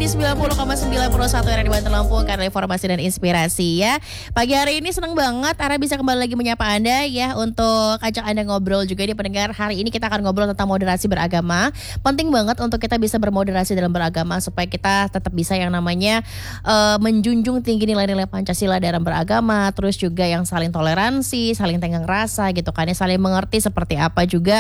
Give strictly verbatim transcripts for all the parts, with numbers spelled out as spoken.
di sembilan puluh koma sembilan puluh satu R R I Banten Lampung, karena informasi dan inspirasi ya. Pagi hari ini senang banget Ara bisa kembali lagi menyapa Anda ya, untuk ajak Anda ngobrol juga di pendengar. Hari ini kita akan ngobrol tentang moderasi beragama. Penting banget untuk kita bisa bermoderasi dalam beragama supaya kita tetap bisa yang namanya uh, menjunjung tinggi nilai-nilai Pancasila dalam beragama, terus juga yang saling toleransi, saling tenggang rasa gitu kan ya, saling mengerti seperti apa juga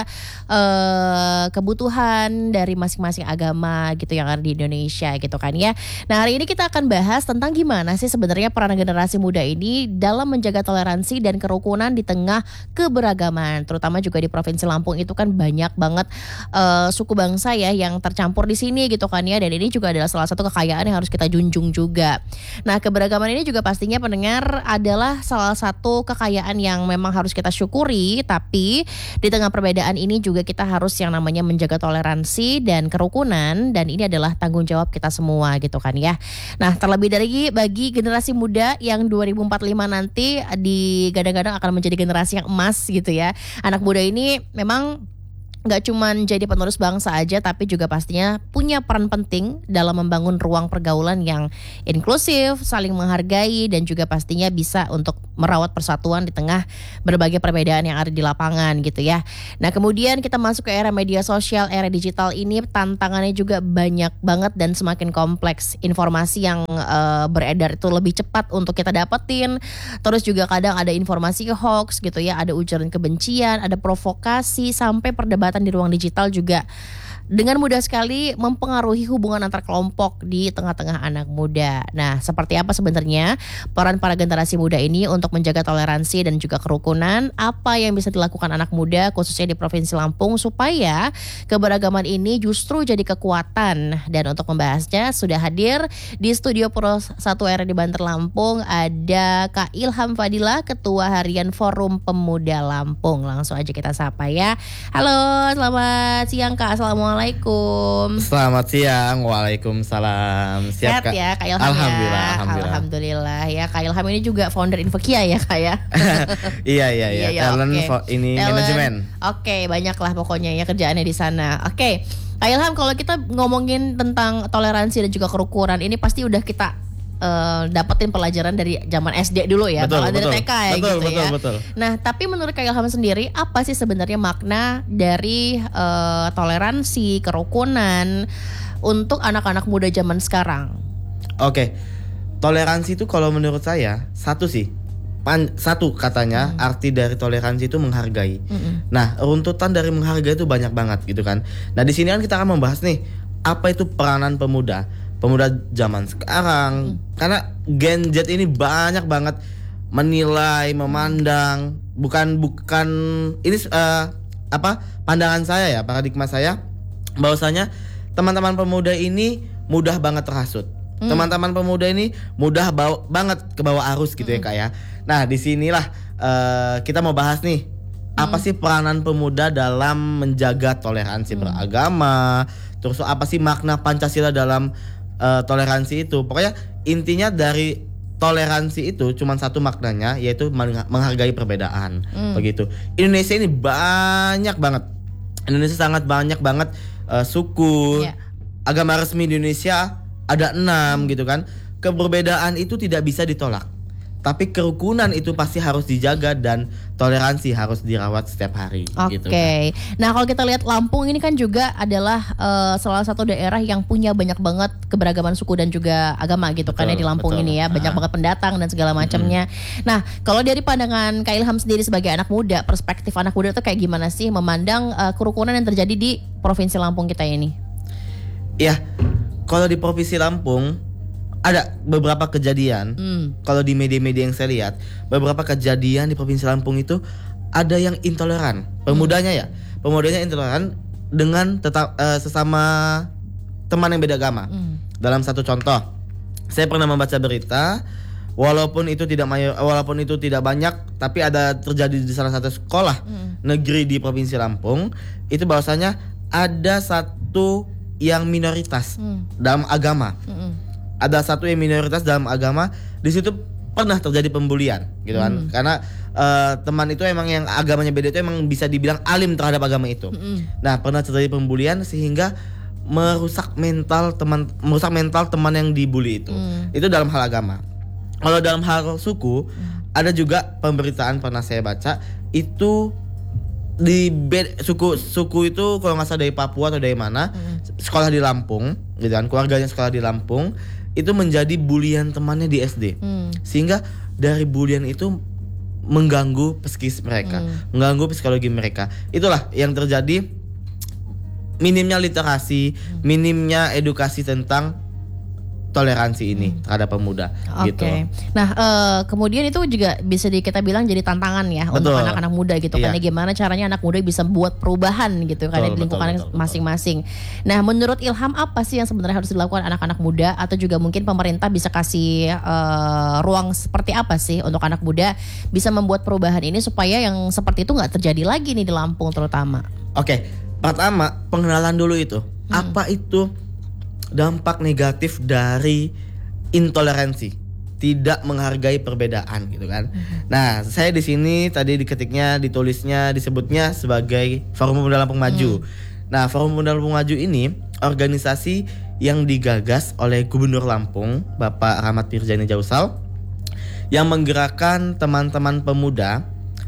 uh, kebutuhan dari masing-masing agama gitu yang ada di Indonesia gitu kan ya. Nah, hari ini kita akan bahas tentang gimana sih sebenarnya peran generasi muda ini dalam menjaga toleransi dan kerukunan di tengah keberagaman, terutama juga di Provinsi Lampung itu kan banyak banget uh, suku bangsa ya yang tercampur di sini gitu kan ya, dan ini juga adalah salah satu kekayaan yang harus kita junjung juga. Nah, keberagaman ini juga pastinya pendengar adalah salah satu kekayaan yang memang harus kita syukuri, tapi di tengah perbedaan ini juga kita harus yang namanya menjaga toleransi dan kerukunan, dan ini adalah tanggung jawab kita semua gitu kan ya. Nah, terlebih dari bagi generasi muda yang dua ribu empat puluh lima nanti digadang-gadang akan menjadi generasi yang emas gitu ya. Anak muda ini memang gak cuman jadi penerus bangsa aja, tapi juga pastinya punya peran penting dalam membangun ruang pergaulan yang inklusif, saling menghargai, dan juga pastinya bisa untuk merawat persatuan di tengah berbagai perbedaan yang ada di lapangan gitu ya. Nah, kemudian kita masuk ke era media sosial, era digital ini tantangannya juga banyak banget dan semakin kompleks. Informasi yang uh, beredar itu lebih cepat untuk kita dapetin, terus juga kadang ada informasi hoax gitu ya, ada ujaran kebencian, ada provokasi, sampai perdebatan di ruang digital juga dengan mudah sekali mempengaruhi hubungan antar kelompok di tengah-tengah anak muda. Nah, seperti apa sebenarnya peran para generasi muda ini untuk menjaga toleransi dan juga kerukunan? Apa yang bisa dilakukan anak muda khususnya di Provinsi Lampung supaya keberagaman ini justru jadi kekuatan? Dan untuk membahasnya sudah hadir di studio Pro satu R R I Banten Lampung ada Kak Ilham Fadila, Ketua Harian Forum Pemuda Lampung. Langsung aja kita sapa ya. Halo, selamat siang Kak. Assalamualaikum. Assalamualaikum. Selamat siang. Waalaikumsalam. Siap, Sehat Kak? ya Kak Ilham. Alhamdulillah, ya. Alhamdulillah. Alhamdulillah ya. Kak Ilham ini juga founder Infokia ya Kak ya. Iya iya iya. Iya, Talent okay. fo- ini Talent. manajemen. Oke, okay, banyak lah pokoknya ya kerjaannya di sana. Oke, okay. Kak Ilham, kalau kita ngomongin tentang toleransi dan juga kerukunan, ini pasti udah kita Uh, dapetin pelajaran dari zaman S D dulu ya, Betul, dari betul. T K ya betul, gitu betul, ya. Betul. Nah, tapi menurut Kak Ilham sendiri, apa sih sebenarnya makna dari uh, toleransi, kerukunan untuk anak-anak muda zaman sekarang? Oke. Toleransi itu kalau menurut saya satu sih. Pan, satu katanya hmm. arti dari toleransi itu menghargai. Hmm. Nah, runtutan dari menghargai itu banyak banget gitu kan. Nah, di sini kan kita akan membahas nih apa itu peranan pemuda. Pemuda zaman sekarang, hmm. karena Gen Z ini banyak banget menilai, memandang, bukan bukan ini uh, apa pandangan saya ya, paradigma saya, bahwasanya teman-teman pemuda ini mudah banget terhasut. Hmm. Teman-teman pemuda ini mudah bawa, banget ke bawah arus gitu hmm. ya Kak ya. Nah, disinilah uh, kita mau bahas nih, hmm. apa sih peranan pemuda dalam menjaga toleransi hmm. beragama, terus apa sih makna Pancasila dalam Uh, toleransi itu. Pokoknya intinya dari toleransi itu cuma satu maknanya, yaitu menghargai perbedaan. mm. Begitu. Indonesia ini banyak banget, Indonesia sangat banyak banget uh, suku, yeah. agama resmi di Indonesia ada enam gitu kan. Keberbedaan itu tidak bisa ditolak, tapi kerukunan itu pasti harus dijaga dan toleransi harus dirawat setiap hari. Oke. Gitu, kan. Nah, kalau kita lihat Lampung ini kan juga adalah uh, salah satu daerah yang punya banyak banget keberagaman suku dan juga agama gitu betul, kan ya di Lampung betul. Ini ya, banyak nah. banget pendatang dan segala macamnya. Mm-hmm. Nah, kalau dari pandangan Kak Ilham sendiri sebagai anak muda, perspektif anak muda itu kayak gimana sih memandang uh, kerukunan yang terjadi di Provinsi Lampung kita ini? Iya, kalau di Provinsi Lampung ada beberapa kejadian. hmm. Kalau di media-media yang saya lihat, beberapa kejadian di Provinsi Lampung itu ada yang intoleran. Pemudanya hmm. ya, pemudanya intoleran dengan tetap uh, sesama teman yang beda agama. hmm. Dalam satu contoh, saya pernah membaca berita, walaupun itu tidak mayor, walaupun itu tidak banyak, tapi ada terjadi di salah satu sekolah hmm. negeri di Provinsi Lampung, itu bahwasanya ada satu yang minoritas hmm. dalam agama. hmm. Ada satu yang minoritas dalam agama, di situ pernah terjadi pembulian gitu kan. Hmm. Karena uh, teman itu emang yang agamanya beda itu emang bisa dibilang alim terhadap agama itu. Hmm. Nah, pernah terjadi pembulian sehingga merusak mental teman merusak mental teman yang dibully itu. Hmm. Itu dalam hal agama. Kalau dalam hal suku, hmm. ada juga pemberitaan pernah saya baca itu di bed, suku suku itu kalau nggak salah dari Papua atau dari mana, hmm. sekolah di Lampung, gitu kan, keluarganya sekolah di Lampung, itu menjadi bulian temannya di S D, hmm. sehingga dari bulian itu mengganggu psikis mereka, hmm. mengganggu psikologi mereka. Itulah yang terjadi, minimnya literasi, hmm. minimnya edukasi tentang toleransi ini hmm. terhadap pemuda. Oke. Gitu. Nah, uh, kemudian itu juga bisa di, kita bilang jadi tantangan ya. Betul. Untuk anak-anak muda gitu. Iya. Karena gimana caranya anak muda bisa buat perubahan gitu kan di lingkungan betul, betul, masing-masing. Betul. Nah, menurut Ilham apa sih yang sebenarnya harus dilakukan anak-anak muda, atau juga mungkin pemerintah bisa kasih uh, ruang seperti apa sih untuk anak muda bisa membuat perubahan ini supaya yang seperti itu nggak terjadi lagi nih di Lampung terutama? Oke, pertama pengenalan dulu itu. Hmm. Apa itu dampak negatif dari intoleransi, tidak menghargai perbedaan gitu kan. Mm-hmm. Nah, saya di sini tadi diketiknya, ditulisnya, disebutnya sebagai Forum Pemuda Lampung Maju. Mm. Nah, Forum Pemuda Lampung Maju ini organisasi yang digagas oleh Gubernur Lampung, Bapak Rahmat Firjani Jausal, yang menggerakkan teman-teman pemuda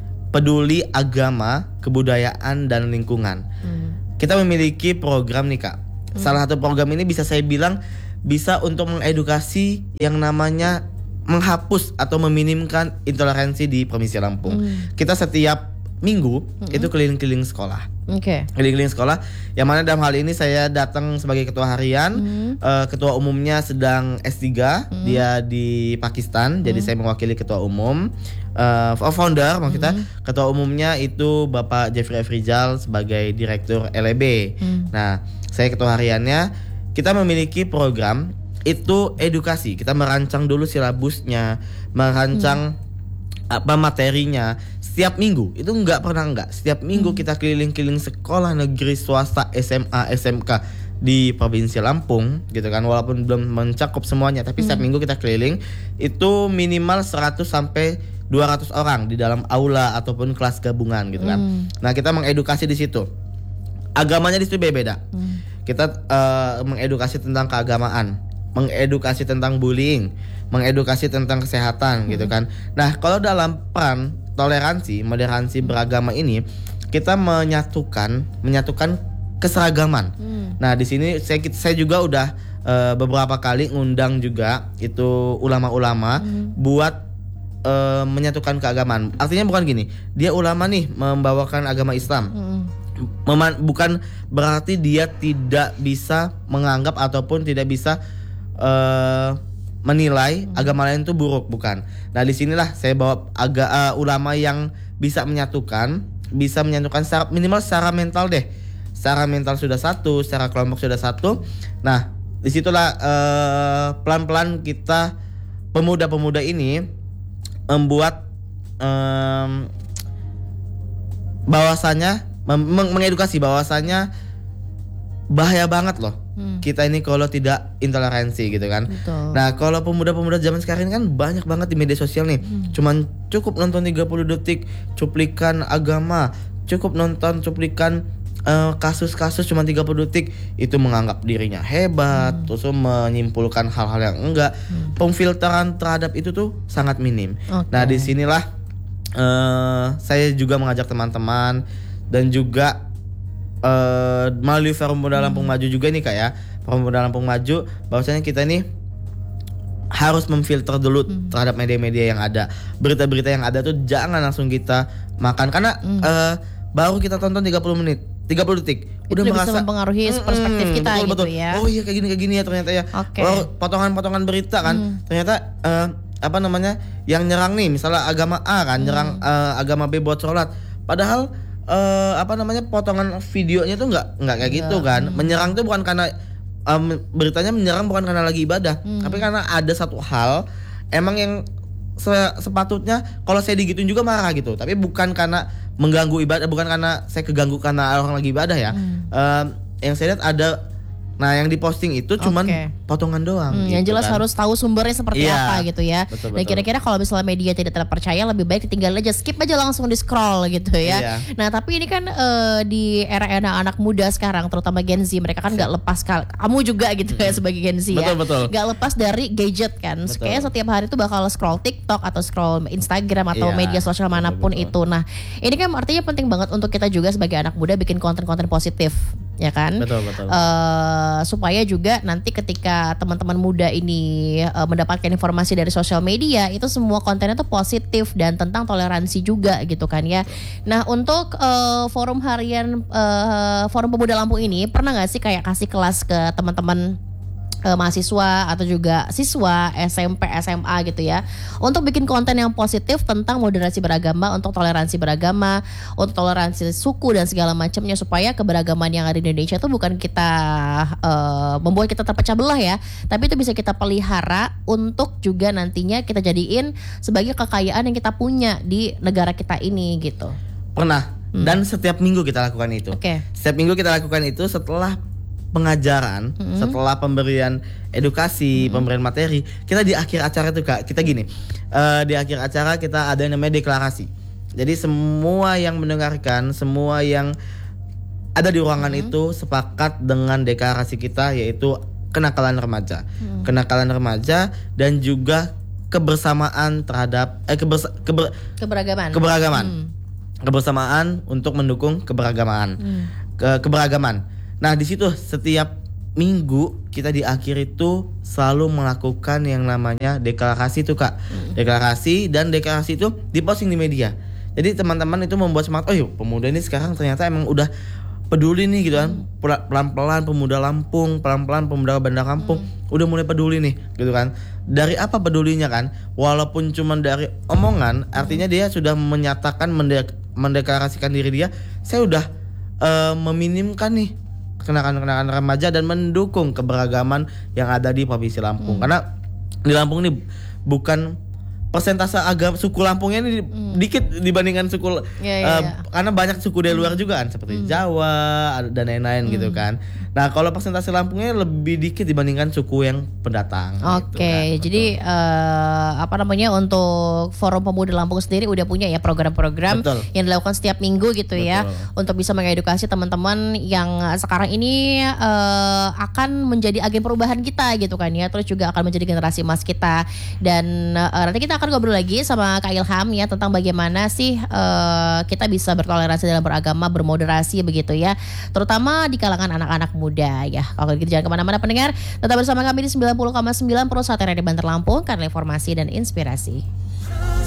peduli agama, kebudayaan, dan lingkungan. Mm. Kita memiliki program nih Kak. Salah satu program ini bisa saya bilang bisa untuk mengedukasi yang namanya menghapus atau meminimkan intoleransi di Provinsi Lampung. Hmm. Kita setiap minggu hmm. itu keliling-keliling sekolah. Oke. Okay. Keliling-keliling sekolah. Yang mana dalam hal ini saya datang sebagai ketua harian. Hmm. Uh, ketua umumnya sedang S tiga, hmm. dia di Pakistan. Hmm. Jadi saya mewakili ketua umum. Uh, founder maksudnya hmm. ketua umumnya itu Bapak Jeffrey F. Rizal sebagai direktur L E B. Hmm. Nah, saya ketua hariannya. Kita memiliki program itu edukasi. Kita merancang dulu silabusnya, merancang hmm. apa materinya setiap minggu. Itu nggak pernah nggak. Setiap minggu hmm. kita keliling-keliling sekolah negeri, swasta, S M A, S M K di Provinsi Lampung gitu kan. Walaupun belum mencakup semuanya, tapi hmm. setiap minggu kita keliling. Itu minimal seratus sampai dua ratus orang di dalam aula ataupun kelas gabungan gitu kan. Hmm. Nah, kita mengedukasi di situ. Agamanya di situ beda-beda. Hmm. Kita uh, mengedukasi tentang keagamaan, mengedukasi tentang bullying, mengedukasi tentang kesehatan hmm. gitu kan. Nah, kalau dalam peran toleransi, moderasi beragama ini, kita menyatukan menyatukan keseragaman. Hmm. Nah, di sini saya saya juga udah uh, beberapa kali ngundang juga itu ulama-ulama hmm. buat uh, menyatukan keagamaan. Artinya bukan gini, dia ulama nih membawakan agama Islam. Hmm. Meman, bukan berarti dia tidak bisa menganggap ataupun tidak bisa uh, menilai hmm. agama lain itu buruk, bukan. Nah, disinilah saya bawa agak uh, ulama yang bisa menyatukan, bisa menyatukan secara, minimal secara mental deh. Secara mental sudah satu, secara kelompok sudah satu. Nah, disitulah uh, pelan-pelan kita pemuda-pemuda ini membuat um, bahwasanya Meng- mengedukasi bahwasannya bahaya banget loh hmm. kita ini kalau tidak intoleransi gitu kan. Betul. Nah, kalau pemuda-pemuda zaman sekarang ini kan banyak banget di media sosial nih. Hmm. Cuman cukup nonton tiga puluh detik cuplikan agama, cukup nonton cuplikan uh, kasus-kasus cuma tiga puluh detik itu menganggap dirinya hebat, hmm. terus menyimpulkan hal-hal yang enggak. Hmm. Pemfilteran terhadap itu tuh sangat minim. Okay. Nah, disinilah uh, saya juga mengajak teman-teman dan juga uh, melalui Forum Pemuda Lampung hmm. Maju juga nih Kak ya, Forum Pemuda Lampung Maju, bahwasanya kita nih harus memfilter dulu hmm. terhadap media-media yang ada, berita-berita yang ada tuh jangan langsung kita makan karena hmm. uh, baru kita tonton tiga puluh menit, tiga puluh detik udah itu merasa bisa mempengaruhi perspektif kita betul, gitu betul. Ya. Oh iya kayak gini kayak gini ya ternyata ya. Okay. Oh, potongan-potongan berita kan hmm. ternyata uh, apa namanya yang nyerang nih misalnya agama A kan, hmm. nyerang uh, agama B buat sholat, padahal Uh, apa namanya potongan videonya tuh nggak nggak kayak gitu kan. Hmm. Menyerang tuh bukan karena um, beritanya menyerang bukan karena lagi ibadah, hmm. tapi karena ada satu hal emang yang se- sepatutnya kalau saya digituin juga marah gitu, tapi bukan karena mengganggu ibadah, bukan karena saya keganggu karena orang lagi ibadah ya. Hmm. Uh, yang saya lihat ada Nah, yang diposting itu cuman Oke. potongan doang. Hmm, gitu yang jelas kan. harus tahu sumbernya seperti Iya, apa gitu ya. betul, Dan betul. kira-kira kalau misalnya media tidak terpercaya, lebih baik tinggal aja skip aja langsung di scroll gitu ya. Iya. Nah tapi ini kan eh, di era anak-anak muda sekarang, terutama Gen Z, mereka kan nggak lepas kal- kamu juga gitu ya sebagai Gen Z ya. Betul, betul. Nggak lepas dari gadget kan. Betul. Kayaknya setiap hari tuh bakal scroll TikTok atau scroll Instagram atau Iya, media sosial betul, manapun betul. itu. Nah ini kan artinya penting banget untuk kita juga sebagai anak muda bikin konten-konten positif, ya kan? Betul, betul. Eh, supaya juga nanti ketika teman-teman muda ini eh, mendapatkan informasi dari sosial media, itu semua kontennya tuh positif dan tentang toleransi juga gitu kan ya. Nah untuk eh, forum harian eh, forum pemuda Lampung ini pernah nggak sih kayak kasih kelas ke teman-teman eh, mahasiswa atau juga siswa S M P S M A gitu ya, untuk bikin konten yang positif tentang moderasi beragama, untuk toleransi beragama, untuk toleransi suku dan segala macamnya, supaya keberagaman yang ada di Indonesia itu bukan kita eh, membuat kita terpecah belah ya, tapi itu bisa kita pelihara untuk juga nantinya kita jadiin sebagai kekayaan yang kita punya di negara kita ini gitu. Pernah. Dan setiap minggu kita lakukan itu. Oke. Setiap minggu kita lakukan itu setelah pengajaran, setelah pemberian edukasi, pemberian materi, kita di akhir acara itu Kak, kita gini, eh, di akhir acara kita ada yang namanya deklarasi. Jadi semua yang mendengarkan, semua yang ada di ruangan itu sepakat dengan deklarasi kita, yaitu kenakalan remaja, kenakalan remaja dan juga kebersamaan terhadap eh kebersa, keber, Keberagaman. keberagaman, Hmm. kebersamaan untuk mendukung keberagaman, ke keberagaman. Nah di situ setiap minggu kita di akhir itu selalu melakukan yang namanya deklarasi itu Kak, deklarasi, dan deklarasi itu diposting di media. Jadi teman-teman itu membuat semangat, oh yuk pemuda ini sekarang ternyata emang udah peduli nih gitu kan, pelan-pelan pemuda Lampung, pelan-pelan pemuda Bandar Lampung udah mulai peduli nih gitu kan. Dari apa pedulinya kan? Walaupun cuma dari omongan, artinya dia sudah menyatakan mendek- mendeklarasikan diri dia, saya udah eh, meminimkan nih kenakan-kenakan remaja dan mendukung keberagaman yang ada di Provinsi Lampung. Karena di Lampung ini bukan persentase agama suku Lampungnya ini dikit dibandingkan suku Iya, iya, eh, iya. karena banyak suku dari luar juga kan, seperti Jawa ada- dan lain-lain gitu kan. Nah kalau persentase Lampungnya lebih dikit dibandingkan suku yang pendatang. Oke, gitu kan. jadi eh, apa namanya, untuk Forum Pemuda Lampung sendiri udah punya ya program-program Betul. yang dilakukan setiap minggu gitu ya, Betul. untuk bisa mengedukasi teman-teman yang sekarang ini eh, akan menjadi agen perubahan kita gitu kan ya, terus juga akan menjadi generasi emas kita. Dan eh, nanti kita akan ngobrol lagi sama Kak Ilham ya tentang bagaimana sih eh, kita bisa bertoleransi dalam beragama, bermoderasi begitu ya, terutama di kalangan anak-anak muda ya. Kalau gitu jangan kemana-mana pendengar, tetap bersama kami di sembilan puluh koma sembilan Pro satu R R I Bantar Lampung, karena informasi dan inspirasi.